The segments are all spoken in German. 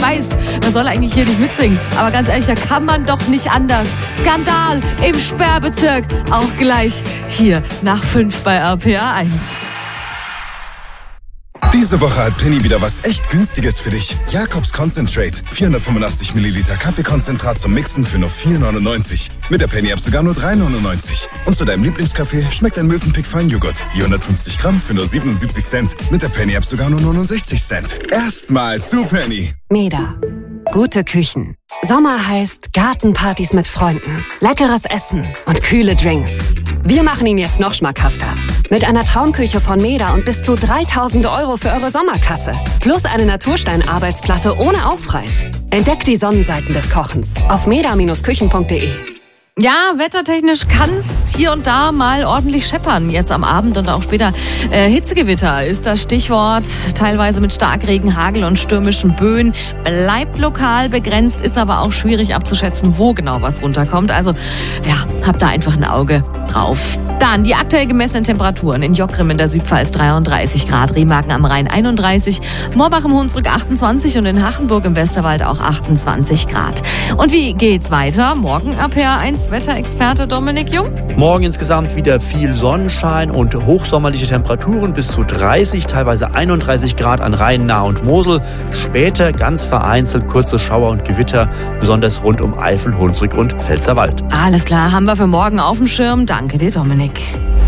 weiß, man soll eigentlich hier nicht mitsingen. Aber ganz ehrlich, da kann man doch nicht anders. Skandal im Sperrbezirk. Auch gleich hier nach 5 bei RPA 1. Diese Woche hat Penny wieder was echt Günstiges für dich. Jacobs Concentrate. 485 Milliliter Kaffeekonzentrat zum Mixen für nur 4,99. Mit der Penny-App sogar nur 3,99. Und zu deinem Lieblingskaffee schmeckt ein Mövenpick Feinjoghurt. 450 Gramm für nur 77 Cent. Mit der Penny-App sogar nur 69 Cent. Erstmal zu Penny. Meda. Gute Küchen. Sommer heißt Gartenpartys mit Freunden, leckeres Essen und kühle Drinks. Wir machen ihn jetzt noch schmackhafter. Mit einer Traumküche von Meda und bis zu 3.000 € für eure Sommerkasse. Plus eine Naturstein-Arbeitsplatte ohne Aufpreis. Entdeckt die Sonnenseiten des Kochens auf meda-küchen.de. Ja, wettertechnisch kann es hier und da mal ordentlich scheppern. Jetzt am Abend und auch später. Hitzegewitter ist das Stichwort. Teilweise mit Starkregen, Hagel und stürmischen Böen. Bleibt lokal begrenzt, ist aber auch schwierig abzuschätzen, wo genau was runterkommt. Also, ja, habt da einfach ein Auge drauf. Dann die aktuell gemessenen Temperaturen. In Jockgrim in der Südpfalz 33 Grad, Remagen am Rhein 31, Morbach im Hunsrück 28 und in Hachenburg im Westerwald auch 28 Grad. Und wie geht's weiter? Morgen RPA 1 Wetterexperte Dominik Jung. Morgen insgesamt wieder viel Sonnenschein und hochsommerliche Temperaturen bis zu 30, teilweise 31 Grad an Rhein, Nahe und Mosel. Später ganz vereinzelt kurze Schauer und Gewitter, besonders rund um Eifel, Hunsrück und Pfälzerwald. Alles klar, haben wir für morgen auf dem Schirm. Danke dir, Dominik.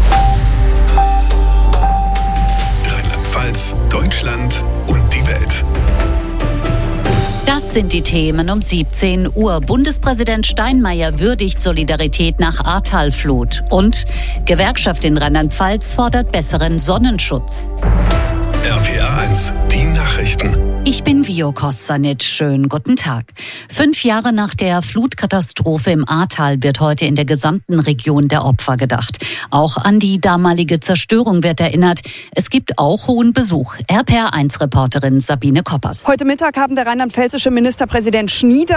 Rheinland-Pfalz, Deutschland und die Welt. Das sind die Themen um 17 Uhr. Bundespräsident Steinmeier würdigt Solidarität nach Ahrtal-Flut. Und Gewerkschaft in Rheinland-Pfalz fordert besseren Sonnenschutz. RPA 1, die Nachrichten. Ich bin Vio Kostanic. Schönen guten Tag. 5 Jahre nach der Flutkatastrophe im Ahrtal wird heute in der gesamten Region der Opfer gedacht. Auch an die damalige Zerstörung wird erinnert. Es gibt auch hohen Besuch. RPA 1-Reporterin Sabine Koppers. Heute Mittag haben der rheinland-pfälzische Ministerpräsident Schnieder